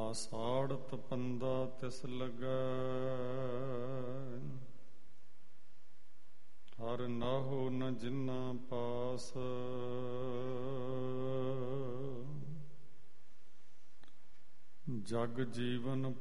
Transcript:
ਸਾੜਤ ਪੰਦਾ ਤਿਸ ਲੱਗੈ, ਹਰ ਨਾਹੋ ਨ ਜਿਨਾ ਪਾਸ, ਜਗ ਜੀਵਨ